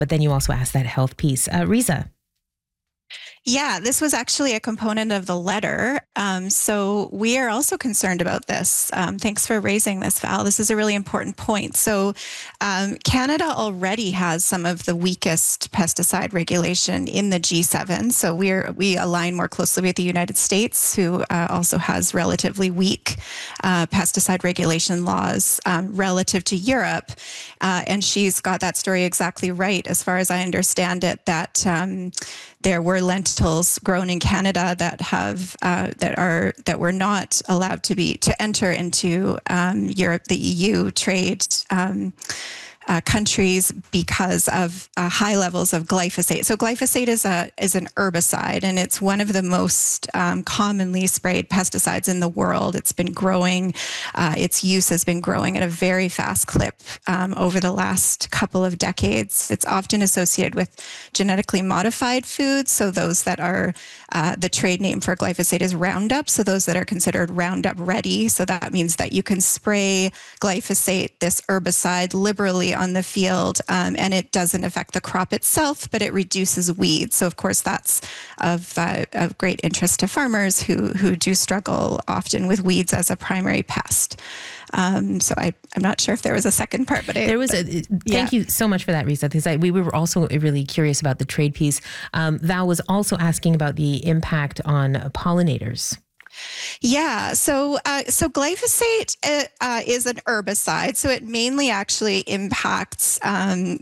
but then you also ask that health piece. Riza. Yeah, this was actually a component of the letter. So we are also concerned about this. Thanks for raising this, Val. This is a really important point. So Canada already has some of the weakest pesticide regulation in the G7. So we align more closely with the United States, who also has relatively weak pesticide regulation laws relative to Europe. And she's got that story exactly right, as far as I understand it, that there were lentils grown in Canada that were not allowed to enter into Europe, the EU trade countries because of high levels of glyphosate. So glyphosate is an herbicide, and it's one of the most commonly sprayed pesticides in the world. It's been growing. Its use has been growing at a very fast clip over the last couple of decades. It's often associated with genetically modified foods. So those that are the trade name for glyphosate is Roundup. So those that are considered Roundup ready. So that means that you can spray glyphosate, this herbicide, liberally on the field, and it doesn't affect the crop itself, but it reduces weeds. So of course that's of great interest to farmers who do struggle often with weeds as a primary pest. So I'm not sure if there was a second part, but thank you so much for that, Riza, because we were also really curious about the trade piece. Val was also asking about the impact on pollinators. Yeah, so glyphosate is an herbicide, so it mainly actually impacts an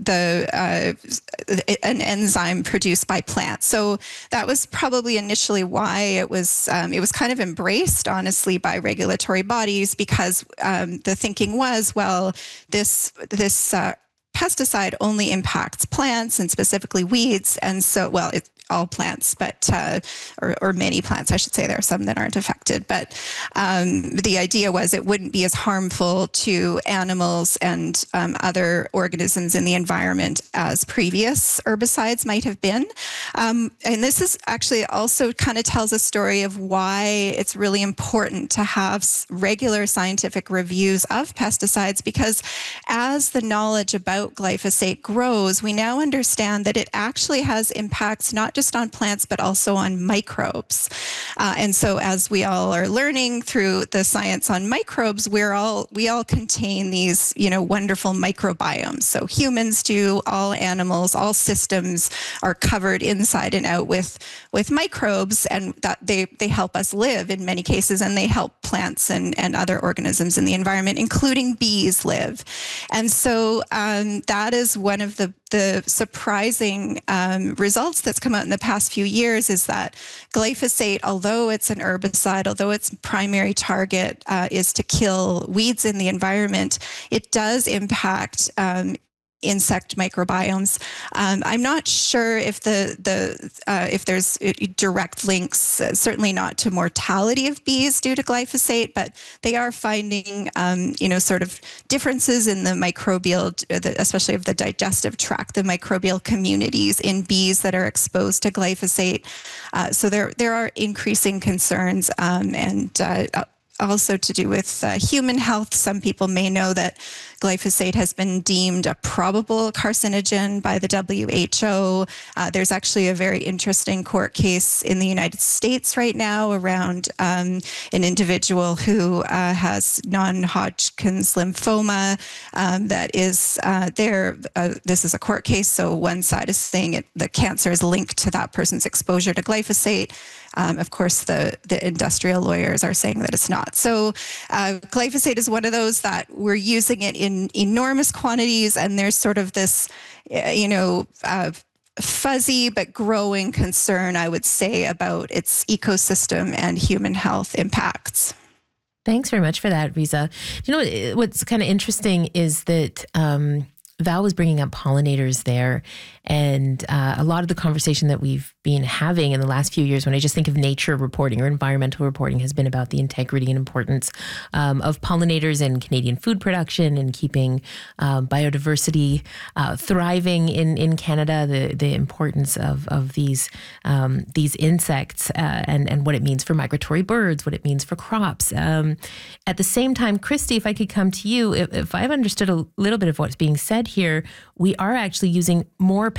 enzyme produced by plants. So that was probably initially why it was kind of embraced, honestly, by regulatory bodies, because the thinking was, well, this pesticide only impacts plants and specifically weeds, and so it's all plants, but or many plants, I should say. There are some that aren't affected, but the idea was it wouldn't be as harmful to animals and other organisms in the environment as previous herbicides might have been. And this is actually also kind of tells a story of why it's really important to have regular scientific reviews of pesticides, because as the knowledge about glyphosate grows, we now understand that it actually has impacts not just on plants, but also on microbes. And so as we all are learning through the science on microbes, we all contain these, wonderful microbiomes. So humans do, all animals, all systems are covered inside and out with microbes, and that they help us live in many cases, and they help plants and other organisms in the environment, including bees, live. And so that is one of the surprising results that's come out in the past few years, is that glyphosate, although it's an herbicide, although its primary target is to kill weeds in the environment, it does impact insect microbiomes. I'm not sure if if there's direct links, certainly not to mortality of bees due to glyphosate, but they are finding, sort of differences in the microbial, especially of the digestive tract, the microbial communities in bees that are exposed to glyphosate. So there are increasing concerns, and also to do with human health. Some people may know that glyphosate has been deemed a probable carcinogen by the WHO. There's actually a very interesting court case in the United States right now around an individual who has non-Hodgkin's lymphoma. That is this is a court case, so one side is saying the cancer is linked to that person's exposure to glyphosate. Of course, the industrial lawyers are saying that it's not. So glyphosate is one of those that we're using it in enormous quantities, and there's sort of this, fuzzy but growing concern, I would say, about its ecosystem and human health impacts. Thanks very much for that, Riza. What's kind of interesting is that Val was bringing up pollinators there, and a lot of the conversation that we've been having in the last few years, when I just think of nature reporting or environmental reporting, has been about the integrity and importance of pollinators in Canadian food production and keeping biodiversity thriving in Canada, the importance of these insects and what it means for migratory birds, what it means for crops. At the same time, Christy, if I could come to you, if I've understood a little bit of what's being said here, we are actually using more